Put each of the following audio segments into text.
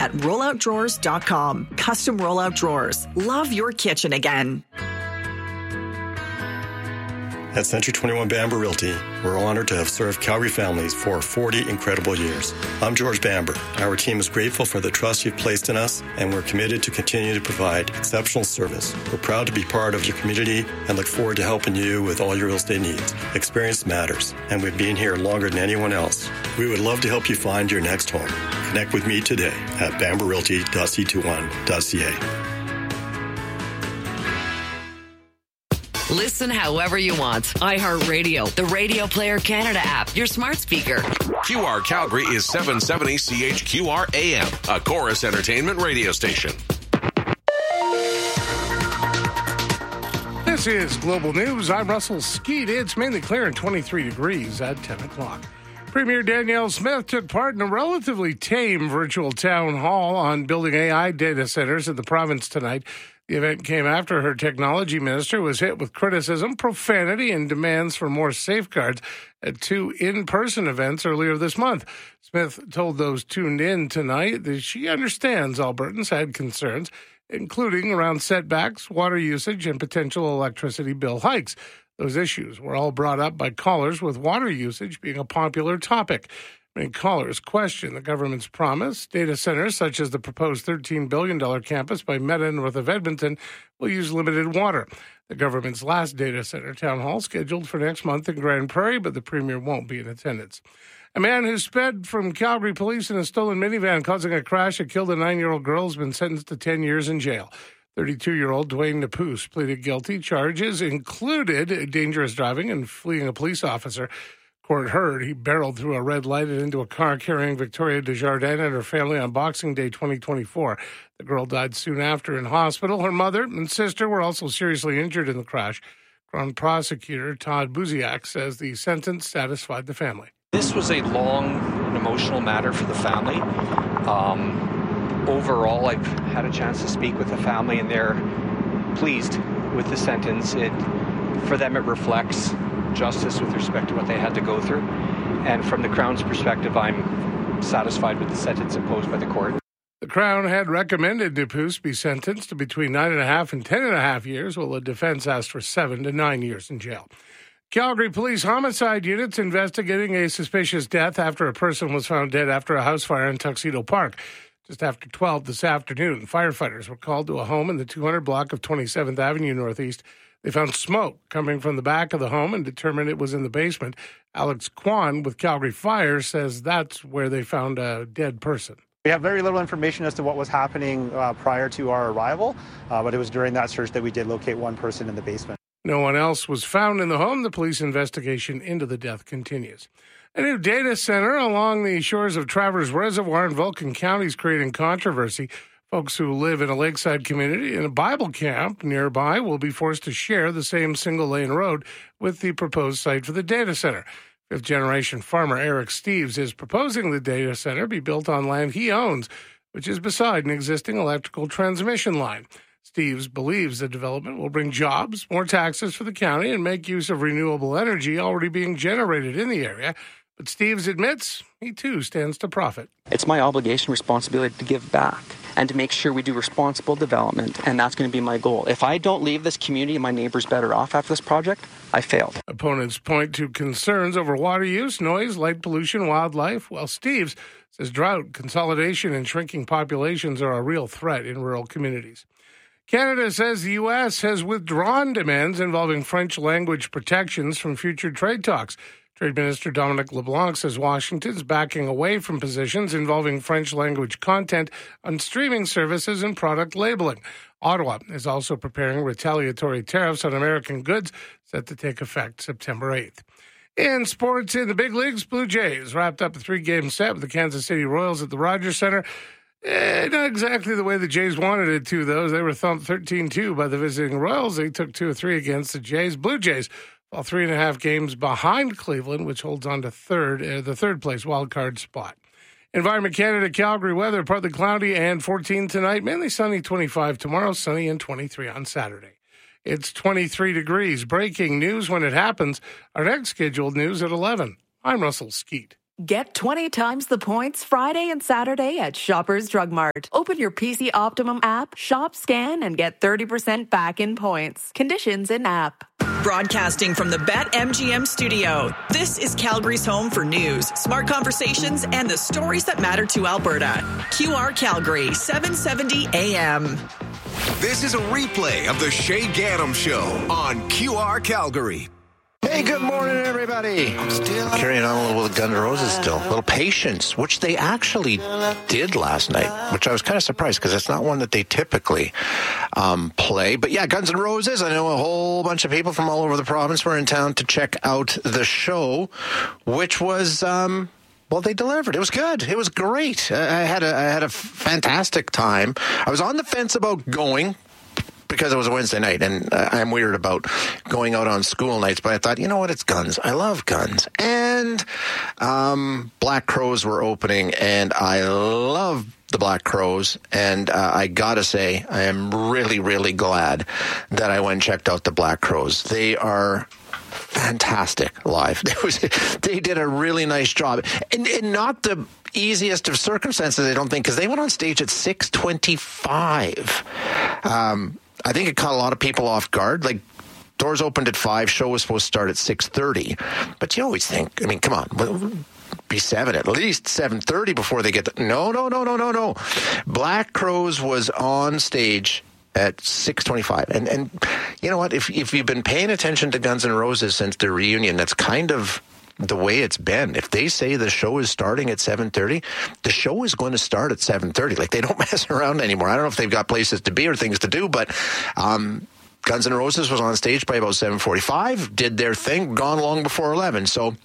at rolloutdrawers.com. Custom rollout drawers. Love your kitchen again. At Century 21 Bamber Realty, we're honored to have served Calgary families for 40 incredible years. I'm George Bamber. Our team is grateful for the trust you've placed in us, and we're committed to continue to provide exceptional service. We're proud to be part of your community and look forward to helping you with all your real estate needs. Experience matters, and we've been here longer than anyone else. We would love to help you find your next home. Connect with me today at bamberrealty.c21.ca. Listen however you want. iHeartRadio, the Radio Player Canada app, your smart speaker. QR Calgary is 770 CHQR AM, a Chorus Entertainment radio station. This is Global News. I'm Russell Skeet. It's mainly clear and 23 degrees at 10 o'clock. Premier Danielle Smith took part in a relatively tame virtual town hall on building AI data centers in the province tonight. The event came after her technology minister was hit with criticism, profanity, and demands for more safeguards at two in-person events earlier this month. Smith told those tuned in tonight that she understands Albertans had concerns, including around setbacks, water usage, and potential electricity bill hikes. Those issues were all brought up by callers, with water usage being a popular topic. Many callers question the government's promise. Data centers, such as the proposed $13 billion campus by Meta north of Edmonton, will use limited water. The government's last data center town hall scheduled for next month in Grand Prairie, but the premier won't be in attendance. A man who sped from Calgary police in a stolen minivan, causing a crash that killed a 9-year-old girl, has been sentenced to 10 years in jail. 32-year-old Dwayne Napus pleaded guilty. Charges included dangerous driving and fleeing a police officer. Court heard he barreled through a red light and into a car carrying Victoria Desjardins and her family on Boxing Day 2024. The girl died soon after in hospital. Her mother and sister were also seriously injured in the crash. Crown prosecutor Todd Buziak says the sentence satisfied the family. This was a long and emotional matter for the family. Overall, I've had a chance to speak with the family, and they're pleased with the sentence. For them, it reflects justice with respect to what they had to go through. And from the Crown's perspective, I'm satisfied with the sentence imposed by the court. The Crown had recommended Napus be sentenced to between 9.5 and 10.5 years, while the defense asked for 7 to 9 years in jail. Calgary Police homicide units investigating a suspicious death after a person was found dead after a house fire in Tuxedo Park. Just after 12 this afternoon, firefighters were called to a home in the 200 block of 27th Avenue Northeast. They found smoke coming from the back of the home and determined it was in the basement. Alex Kwan with Calgary Fire says that's where they found a dead person. We have very little information as to what was happening prior to our arrival, but it was during that search that we did locate one person in the basement. No one else was found in the home. The police investigation into the death continues. A new data center along the shores of Travers Reservoir in Vulcan County is creating controversy. Folks who live in a lakeside community in a Bible camp nearby will be forced to share the same single-lane road with the proposed site for the data center. Fifth-generation farmer Eric Steves is proposing the data center be built on land he owns, which is beside an existing electrical transmission line. Steves believes the development will bring jobs, more taxes for the county, and make use of renewable energy already being generated in the area. But Steves admits he, too, stands to profit. It's my obligation, responsibility to give back and to make sure we do responsible development, and that's going to be my goal. If I don't leave this community and my neighbors better off after this project, I failed. Opponents point to concerns over water use, noise, light pollution, wildlife, while Steves says drought, consolidation, and shrinking populations are a real threat in rural communities. Canada says the U.S. has withdrawn demands involving French language protections from future trade talks. Trade Minister Dominic LeBlanc says Washington's backing away from positions involving French language content on streaming services and product labeling. Ottawa is also preparing retaliatory tariffs on American goods set to take effect September 8th. In sports, in the big leagues, Blue Jays wrapped up a 3-game set with the Kansas City Royals at the Rogers Center. Not exactly the way the Jays wanted it to, though. They were thumped 13-2 by the visiting Royals. They took 2 of 3 against the Jays. Blue Jays fall 3.5 games behind Cleveland, which holds on to the third place wildcard spot. Environment Canada, Calgary weather, partly cloudy and 14 tonight, mainly sunny 25 tomorrow, sunny and 23 on Saturday. It's 23 degrees. Breaking news when it happens. Our next scheduled news at 11. I'm Russell Skeet. Get 20 times the points Friday and Saturday at Shoppers Drug Mart. Open your PC Optimum app, shop, scan, and get 30% back in points. Conditions in app. Broadcasting from the BetMGM studio, this is Calgary's home for news, smart conversations, and the stories that matter to Alberta. QR Calgary, 770 AM. This is a replay of the Shay Gaddam Show on QR Calgary. Hey, good morning, everybody. I'm still carrying on a little with Guns N' Roses still. A little Patience, which they actually did last night, which I was kind of surprised because it's not one that they typically play. But yeah, Guns N' Roses. I know a whole bunch of people from all over the province were in town to check out the show, which was... Well, they delivered. It was good. It was great. I had a fantastic time. I was on the fence about going because it was a Wednesday night, and I'm weird about going out on school nights, but I thought, you know what, it's Guns. I love Guns. And Black Crowes were opening, and I love the Black Crowes, and I gotta say, I am really, really glad that I went and checked out the Black Crowes. They are fantastic live. They did a really nice job, and not the easiest of circumstances, I don't think, because they went on stage at 6:25. I think it caught a lot of people off guard. Like, doors opened at 5, show was supposed to start at 6:30. But you always think, I mean, come on, be 7, at least 7:30 before they get No. Black Crowes was on stage at 6:25. And you know what? If you've been paying attention to Guns N' Roses since their reunion, that's kind of the way it's been. If they say the show is starting at 7:30, the show is going to start at 7:30. Like, they don't mess around anymore. I don't know if they've got places to be or things to do, but Guns N' Roses was on stage by about 7:45, did their thing, gone long before 11. So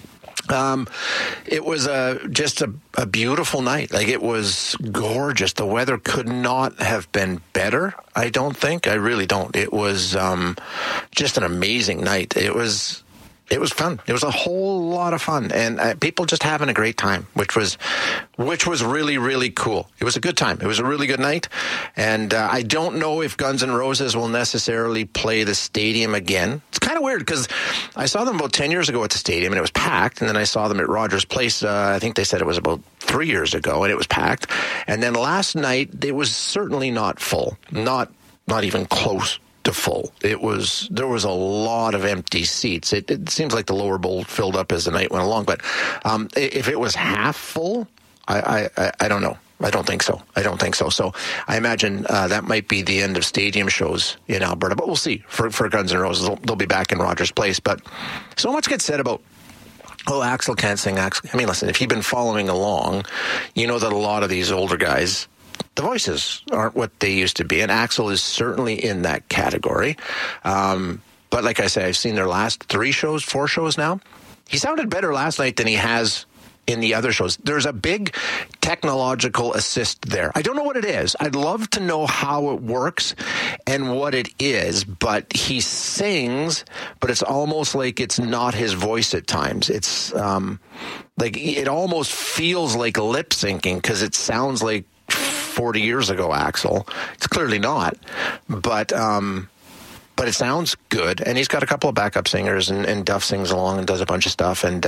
it was just a beautiful night. Like, it was gorgeous. The weather could not have been better, I don't think. I really don't. It was just an amazing night. It was fun. It was a whole lot of fun, and people just having a great time, which was really, really cool. It was a good time. It was a really good night, and I don't know if Guns N' Roses will necessarily play the stadium again. It's kind of weird because I saw them about 10 years ago at the stadium, and it was packed, and then I saw them at Rogers Place. I think they said it was about 3 years ago, and it was packed. And then last night, it was certainly not full, not even close to full. There was a lot of empty seats. It seems like the lower bowl filled up as the night went along, but if it was half full, I don't know. I don't think so. So I imagine that might be the end of stadium shows in Alberta, but we'll see. For Guns N' Roses, they'll be back in Rogers Place. But so much gets said about, oh, Axl can't sing. I mean, listen, if you've been following along, you know that a lot of these older guys, the voices aren't what they used to be, and Axl is certainly in that category. But like I say, I've seen their last 4 shows now. He sounded better last night than he has in the other shows. There's a big technological assist there. I don't know what it is. I'd love to know how it works and what it is, but he sings, but it's almost like it's not his voice at times. It's like it almost feels like lip syncing because it sounds like 40 years ago, Axl. It's clearly not, but it sounds good. And he's got a couple of backup singers, and Duff sings along and does a bunch of stuff. And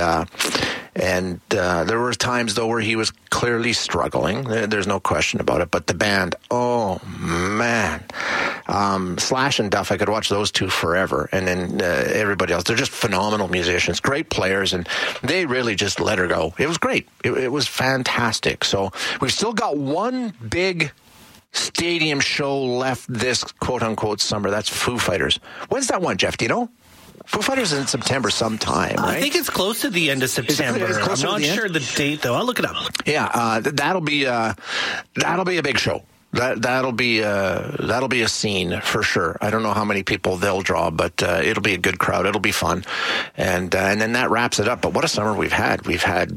there were times, though, where he was clearly struggling. There's no question about it. But the band, oh, man. Slash and Duff, I could watch those two forever. And then everybody else, they're just phenomenal musicians, great players, and they really just let her go. It was great. It was fantastic. So we've still got one big stadium show left this quote-unquote summer. That's Foo Fighters. When's that one, Jeff? Do you know? Foo Fighters is in September sometime, right? I think it's close to the end of September. I'm not sure the date, though. I'll look it up. Yeah, that'll be a big show. That'll be a scene for sure. I don't know how many people they'll draw, but it'll be a good crowd. It'll be fun, and then that wraps it up. But what a summer we've had! We've had,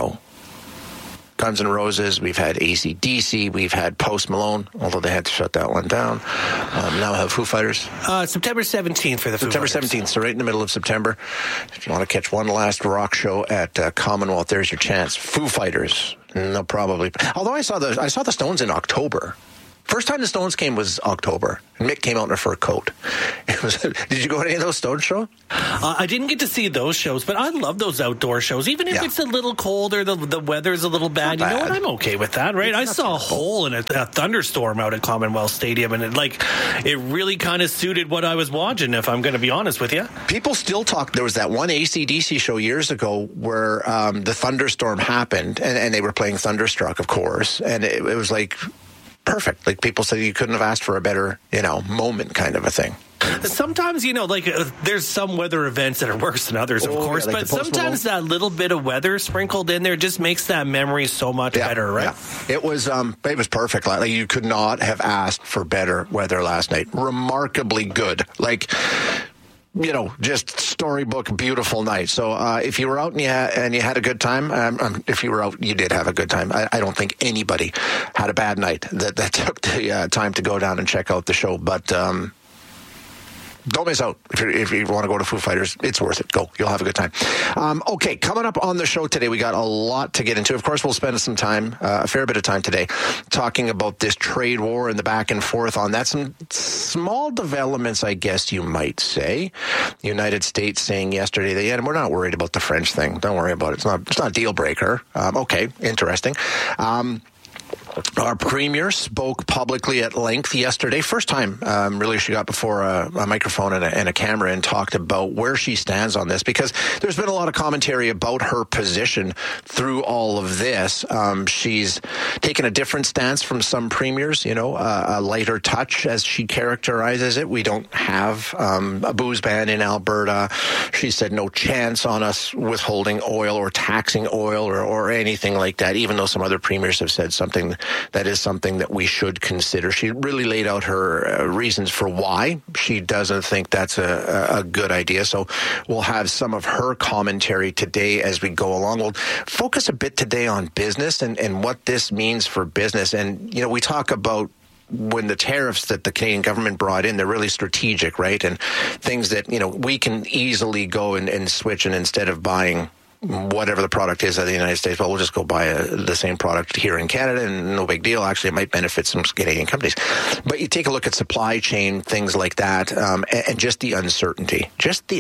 Guns N' Roses, we've had AC/DC, we've had Post Malone, although they had to shut that one down. Now we have Foo Fighters. September 17th for the Foo Fighters. September 17th, so right in the middle of September. If you want to catch one last rock show at Commonwealth, there's your chance. Foo Fighters. And they'll probably... Although I saw the Stones in October. First time the Stones came was October. And Mick came out in a fur coat. Did you go to any of those Stones shows? I didn't get to see those shows, but I love those outdoor shows. Even if it's a little cold or the weather's a little bad, you know what? I'm okay with that, right? I saw a hole in a thunderstorm out at Commonwealth Stadium, and it really kind of suited what I was watching, if I'm going to be honest with you. People still talk. There was that one AC/DC show years ago where the thunderstorm happened, and they were playing Thunderstruck, of course, and it was like perfect. Like people said, you couldn't have asked for a better, moment kind of a thing. Sometimes, there's some weather events that are worse than others, of course, but sometimes that little bit of weather sprinkled in there just makes that memory so much better, right? Yeah. It was perfect. Like, you could not have asked for better weather last night. Remarkably good. Just storybook, beautiful night. So if you were out and you had a good time, if you were out, you did have a good time. I don't think anybody had a bad night that took the time to go down and check out the show. But don't miss out. If you want to go to Foo Fighters, it's worth it. Go. You'll have a good time. Okay, coming up on the show today, we got a lot to get into. Of course, we'll spend some time, a fair bit of time today, talking about this trade war and the back and forth on that. Some small developments, I guess you might say. The United States saying yesterday that, we're not worried about the French thing. Don't worry about it. It's not a deal breaker. Okay, interesting. Our premier spoke publicly at length yesterday. First time, really, she got before a microphone and a camera and talked about where she stands on this, because there's been a lot of commentary about her position through all of this. She's taken a different stance from some premiers, a lighter touch, as she characterizes it. We don't have a booze ban in Alberta. She said no chance on us withholding oil or taxing oil or anything like that, even though some other premiers have said something that is something that we should consider. She really laid out her reasons for why she doesn't think that's a good idea. So we'll have some of her commentary today as we go along. We'll focus a bit today on business and what this means for business. And, we talk about when the tariffs that the Canadian government brought in, they're really strategic, right? And things that, we can easily go and switch, and instead of buying whatever the product is of the United States, we'll just go buy the same product here in Canada, and no big deal. Actually, it might benefit some Canadian companies. But you take a look at supply chain, things like that, and just the uncertainty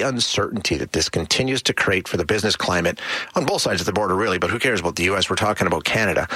that this continues to create for the business climate on both sides of the border, really. But who cares about the U.S.? We're talking about Canada.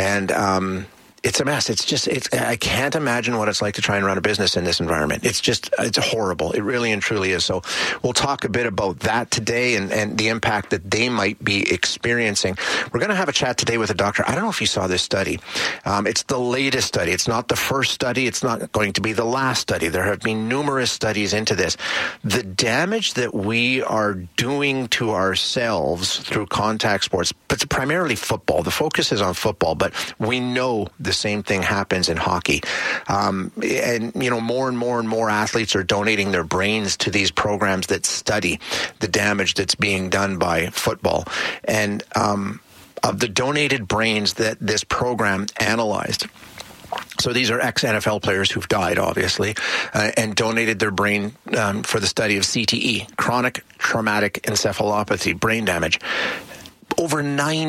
And it's a mess. I can't imagine what it's like to try and run a business in this environment. It's horrible. It really and truly is. So we'll talk a bit about that today and the impact that they might be experiencing. We're going to have a chat today with a doctor. I don't know if you saw this study. It's the latest study. It's not the first study. It's not going to be the last study. There have been numerous studies into this. The damage that we are doing to ourselves through contact sports, but primarily football. The focus is on football, but we know the same thing happens in hockey. And more and more athletes are donating their brains to these programs that study the damage that's being done by football. And of the donated brains that this program analyzed, so these are ex-NFL players who've died, obviously, and donated their brain for the study of CTE, chronic traumatic encephalopathy, brain damage. Over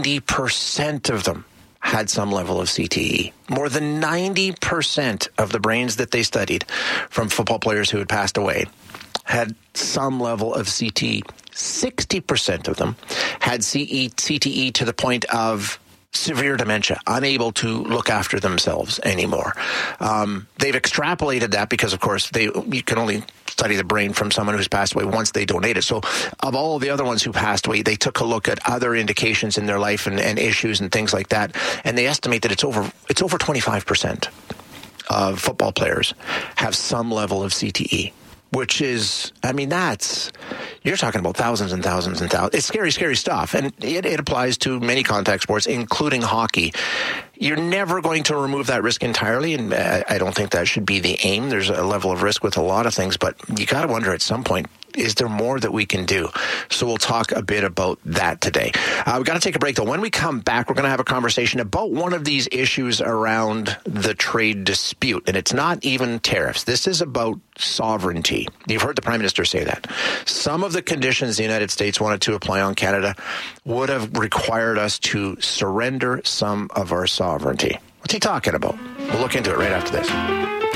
90% of them had some level of CTE. More than 90% of the brains that they studied from football players who had passed away had some level of CTE. 60% of them had CTE to the point of severe dementia, unable to look after themselves anymore. They've extrapolated that because, of course, you can only study the brain from someone who's passed away once they donate it. So of all the other ones who passed away, they took a look at other indications in their life and issues and things like that, and they estimate that it's over 25% of football players have some level of CTE. Which is, you're talking about thousands and thousands and thousands. It's scary, scary stuff. And it applies to many contact sports, including hockey. You're never going to remove that risk entirely, and I don't think that should be the aim. There's a level of risk with a lot of things, but you got to wonder at some point, is there more that we can do? So we'll talk a bit about that today. We've got to take a break, though. When we come back, we're going to have a conversation about one of these issues around the trade dispute. And it's not even tariffs. This is about sovereignty. You've heard the Prime Minister say that. Some of the conditions the United States wanted to apply on Canada would have required us to surrender some of our sovereignty. What's he talking about? We'll look into it right after this.